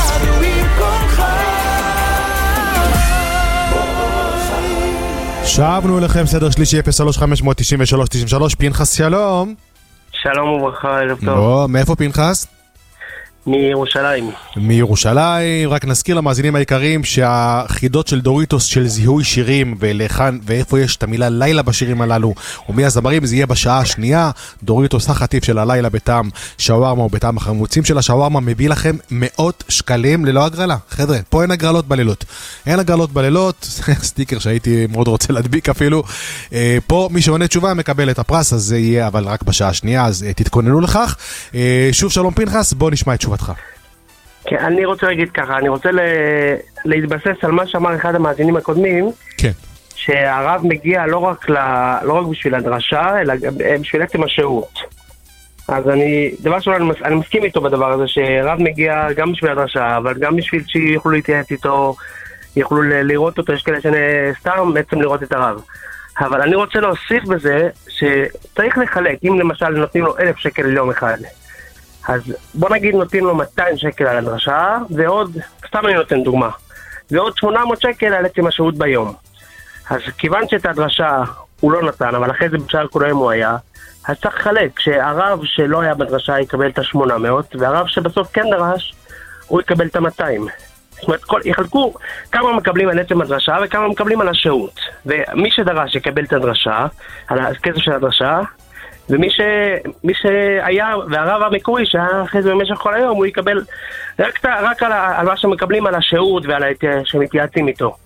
שבנו אליכם, סדר שלישי אפס שלוש חמש תשע שלוש תשע שלוש. פנחס, שלום. שלום וברכה, ערב טוב. או, מאיפה פנחס? מירושלים. מירושלים. רק נזכיר למאזינים העיקריים שהחידות של דוריטוס של זיהוי שירים ולכאן ואיפה יש את המילה לילה בשירים הללו ומי הזמרים, זה יהיה בשעה השנייה. דוריטוס החטיף של הלילה בטעם שווארמה או בטעם החמוצים של השווארמה מביא לכם מאות שקלים ללא הגרלה. חבר'ה, פה אין הגרלות בלילות. אין הגרלות בלילות, סטיקר שהייתי מאוד רוצה להדביק אפילו. פה מי שעונה תשובה מקבל את הפרס, אז זה יהיה אבל רק בשעה השנייה, אז תתכוננו לכך. שוב שלום פנחס, בוא נשמע את תשובתך. כן, אני רוצה להגיד ככה, אני רוצה להתבסס על מה שאמר אחד המאזינים הקודמים. כן. שהרב מגיע לא רק, ל, לא רק בשביל הדרשה, אלא בשביל עצם השהות. אז אני, דבר שלא, אני, אני מסכים איתו בדבר הזה, שרב מגיע גם בשביל הדרשה, אבל גם בשביל שיוכלו להתייעץ איתו, יוכלו לראות אותו, יש כאלה שסתם בעצם לראות את הרב. אבל אני רוצה להוסיף בזה, שצריך לחלק, אם למשל נותנים לו אלף שקל ליום אחד, אז בוא נגיד נותנים לו מאתיים שקל על הדרשה, ועוד, סתם אני נותן דוגמה, ועוד שמונה מאות שקל על עצם השהות ביום. אז כיוון שאת הדרשה הוא לא נתן, אבל אחרי זה בשאר כל היום הוא היה, אז צריך לחלק, שהרב שלא היה בדרשה יקבל את ה-שמונה מאות, והרב שבסוף כן דרש, הוא יקבל את ה-מאתיים. זאת אומרת, כל, יחלקו כמה מקבלים על עצם הדרשה וכמה מקבלים על השהות. ומי שדרש יקבל את הדרשה, על הכסף של הדרשה, ומי ש, מי שהיה, והרב המקורי שהיה אחרי זה במשך כל היום, הוא יקבל רק, רק על, על מה שמקבלים על השהות ועל שמתייעצים איתו.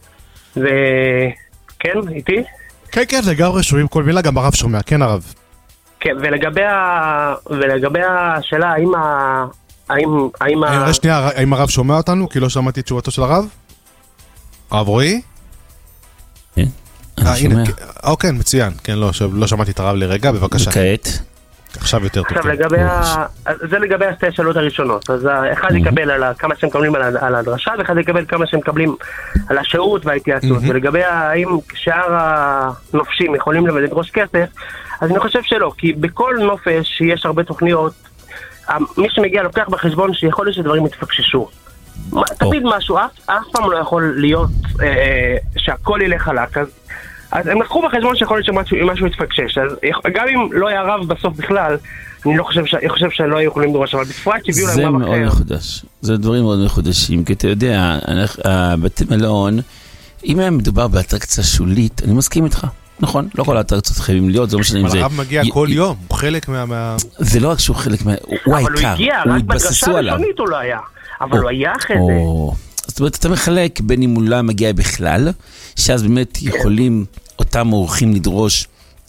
וכן, איתי? כן, כן, לגמרי שומעים כל מילה, גם הרב שומע, כן הרב. כן, ולגבי, ה, ולגבי השאלה, האם ה... האם, האם ה... שנייה, האם הרב שומע אותנו? כי לא שמעתי את תשובתו של הרב? הרב רועי? כן, אני שומע. אוקיי, מצוין. כן, לא שמעתי את הרב לרגע, בבקשה. וכעת? עכשיו יותר טוב. עכשיו, לגבי ה... זה לגבי השתי השאלות הראשונות. אז אחד יקבל על כמה שהם מקבלים על הדרשה, ואחד יקבל כמה שהם מקבלים על השהות וההתייעצות. ולגבי האם שאר הנופשים יכולים לדרוש כסף, אז אני חושב שלא, כי בכל נופש יש הרבה תוכניות, מי שמגיע לוקח בחשבון שיכול להיות שדברים יתפקששו. תמיד משהו, אף פעם לא יכול להיות שהכל ילך חלק, אז הם לקחו בחשבון שיכול להיות שמשהו יתפקשש. אז גם אם לא היה רב בסוף בכלל, אני לא חושב, אני חושב שאני לא היו יכולים לדרוש, אבל בפרט הביאו להם רב אחר. זה מאוד מחודש, זה דברים מאוד מחודשים, כי אתה יודע, בתי מלון, אם היה מדובר באטרקציה שולית, אני מסכים איתך. נכון, לא כל האטרקציות חייבים להיות, זה לא משנה אם זה... הרב מגיע כל יום, הוא חלק מה... זה לא רק שהוא חלק מה... הוא העיקר, הוא התבססו עליו. אבל הוא הגיע, רק בדרשה הראשונית הוא לא היה. אבל הוא היה אחרי זה. זאת אומרת, אתה מחלק בין אם הוא לא מגיע בכלל, שאז באמת יכולים אותם אורחים לדרוש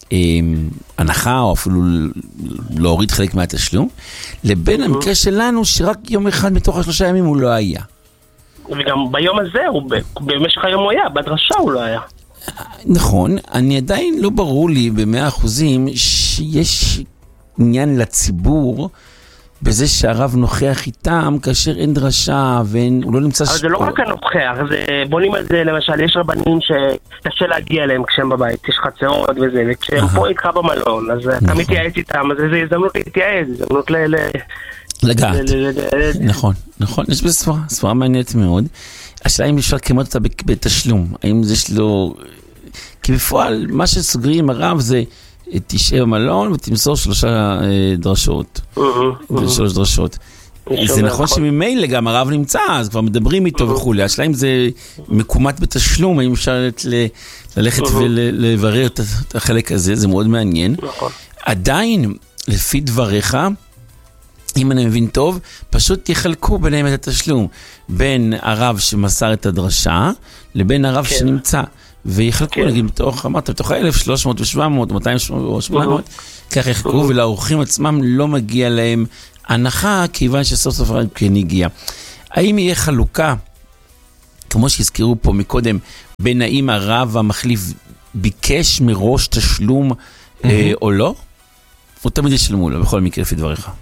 הנחה, או אפילו להוריד חלק מהתשלום, לבין המקרה שלנו, שרק יום אחד מתוך השלושה ימים הוא לא היה. וגם ביום הזה, במשך היום הוא היה, בדרשה הוא לא היה. נכון, אני עדיין לא ברור לי במאה אחוזים שיש עניין לציבור בזה שהרב נוכח איתם כאשר אין דרשה והוא לא נמצא... אבל זה לא רק הנוכח, בונים על זה למשל, יש רבנים שקשה להגיע אליהם כשהם בבית, יש חצרות וזה, וכשהם פה איתך במלון, אז אתה מתייעץ איתם, אז זה הזדמנות להתייעץ, הזדמנות ל... לגעת, נכון, נכון, יש בספרה, ספרה מעניינת מאוד. השאלה אם אפשר לקמות אותה בתשלום, האם זה שלו... כי בפועל, מה שסוגרים הרב זה תשעה במלון ותמסור שלושה דרשות. שלוש דרשות. זה נכון שממילא גם הרב נמצא, אז כבר מדברים איתו וכולי. השאלה אם זה מקומת בתשלום, האם אפשר ללכת ולברר את החלק הזה, זה מאוד מעניין. עדיין, לפי דבריך, אם אני מבין טוב, פשוט יחלקו ביניהם את התשלום, בין הרב שמסר את הדרשה, לבין הרב שנמצא, ויחלקו, נגיד, בתוך, אמרת, בתוך אלף שלוש מאות ושבע מאות, מאתיים ושמונה מאות, כך יחלקו, ולאורחים עצמם לא מגיע להם הנחה, כיוון שסוף סוף הרב כן הגיע. האם יהיה חלוקה, כמו שהזכירו פה מקודם, בין האם הרב המחליף ביקש מראש תשלום או לא? או תמיד ישלמו לו, בכל מקרה לפי דבריך?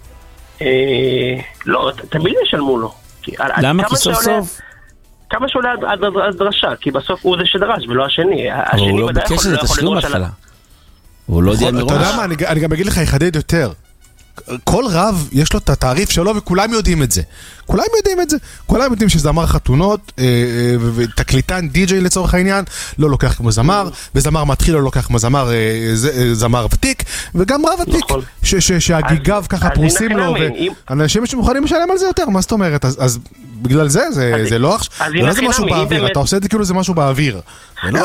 לא, תמיד ישלמו לו. למה? כי סוף סוף? כמה שעולה הדרשה, כי בסוף הוא זה שדרש ולא השני. אבל הוא לא ביקש את התשלום התחלה. הוא לא יודע מראש. אתה יודע מה, אני גם אגיד לך, יחדד יותר. כל רב יש לו את התעריף שלו וכולם יודעים את זה. כולם יודעים את זה. כולם יודעים שזמר חתונות ותקליטן די-ג'יי לצורך העניין לא לוקח כמו זמר, וזמר מתחיל לא לוקח כמו זמר זמר ותיק, וגם רב ותיק שהגיגיו ככה פרוסים לו, ואנשים שמוכנים לשלם על זה יותר. מה זאת אומרת? אז בגלל זה זה לא זה משהו באוויר. אתה עושה את זה כאילו זה משהו באוויר. לא,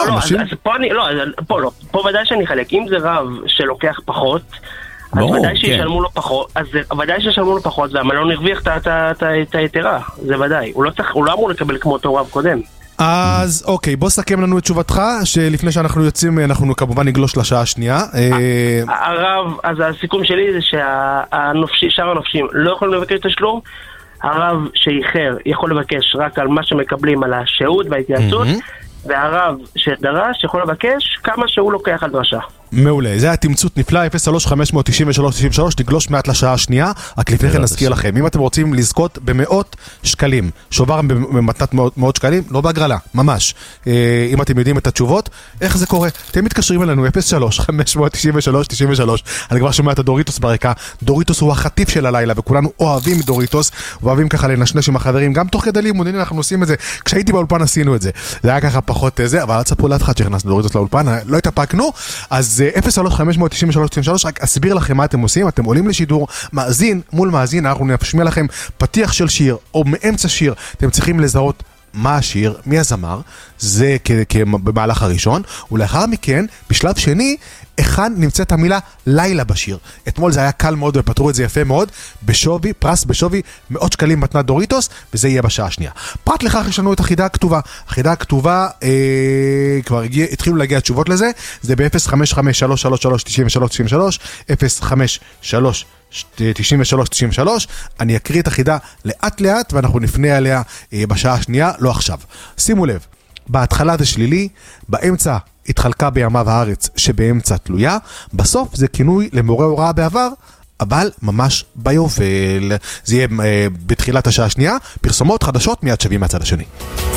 לא, פה ודאי שאני חלק. אם זה רב שלוקח פחות, אז ודאי שישלמו לו פחות, אז ודאי שישלמו לו פחות, והמלון הרוויח את היתרה, זה ודאי. הוא לא אמור לקבל כמו אותו רב קודם. אז אוקיי, בוא סכם לנו את תשובתך, שלפני שאנחנו יוצאים, אנחנו כמובן נגלוש לשעה השנייה. הרב, אז הסיכום שלי זה שהשאר הנופשים לא יכולים לבקש תשלום, הרב שאיחר יכול לבקש רק על מה שמקבלים על השהות וההתייעצות, והרב שדרש יכול לבקש כמה שהוא לוקח על דרשה. מעולה, זה היה תמצות נפלא, אפס שלוש חמש תשע שלוש תשע שלוש, נגלוש מעט לשעה השנייה, רק לפני כן נזכיר לכם, אם אתם רוצים לזכות במאות שקלים, שובר במתנת מאות שקלים, לא בהגרלה, ממש. אם אתם יודעים את התשובות, איך זה קורה? אתם מתקשרים אלינו, אפס שלוש חמש תשע שלוש תשע שלוש, אני כבר שומע את הדוריטוס ברקע, דוריטוס הוא החטיף של הלילה, וכולנו אוהבים דוריטוס, אוהבים ככה לנשנש עם החברים, גם תוך כדי לימוד, הנה אנחנו עושים את זה, כשהייתי באולפן עשינו את זה, זה היה ככה פחות זה, אבל אל תספרו לאף אחד שהכנסנו דוריטוס לאולפן, לא התאפקנו, אז אפס שלוש חמש תשע שלוש תשע שלוש, רק אסביר לכם מה אתם עושים, אתם עולים לשידור, מאזין מול מאזין, אנחנו נשמיע לכם פתיח של שיר, או מאמצע שיר, אתם צריכים לזהות מה השיר, מי הזמר, זה במהלך הראשון, ולאחר מכן, בשלב שני, אחד נמצאת המילה לילה בשיר. אתמול זה היה קל מאוד ופתרו את זה יפה מאוד, בשווי, פרס בשווי, מאות שקלים מתנת דוריטוס, וזה יהיה בשעה השנייה. פרט לכך יש לנו את החידה הכתובה. החידה הכתובה, אה, כבר הגיע, התחילו להגיע תשובות לזה, זה ב-אפס חמש חמש שלוש שלוש שלוש תשע שלוש תשע שלוש, אפס חמש שלוש תשעים ושלוש תשעים ושלוש, אני אקריא את החידה לאט לאט, ואנחנו נפנה עליה אה, בשעה השנייה, לא עכשיו. שימו לב, בהתחלה זה שלילי, באמצע התחלקה בימיו הארץ שבאמצע תלויה, בסוף זה כינוי למורה הוראה בעבר, אבל ממש ביובל. זה יהיה אה, בתחילת השעה השנייה, פרסומות חדשות מיד שווים מהצד השני.